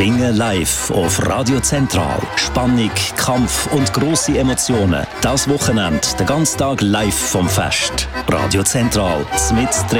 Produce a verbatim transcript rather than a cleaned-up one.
Schwingen live auf Radio Zentral. Spannung, Kampf und grosse Emotionen. Das Wochenende, den ganzen Tag live vom Fest. Radio Zentral, mitten